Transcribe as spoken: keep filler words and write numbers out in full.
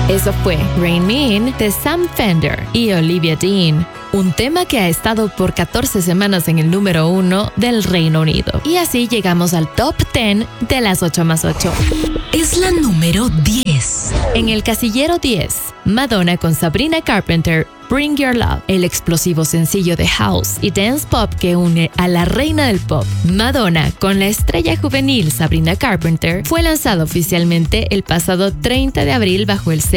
Eso fue Rain Me In de Sam Fender y Olivia Dean, un tema que ha estado por catorce semanas en el número uno del Reino Unido. Y así llegamos al top diez de las ocho más ocho. Es la número diez. En el casillero diez, Madonna con Sabrina Carpenter, Bring Your Love, el explosivo sencillo de house y dance pop que une a la reina del pop, Madonna, con la estrella juvenil Sabrina Carpenter, fue lanzado oficialmente el pasado treinta de abril bajo el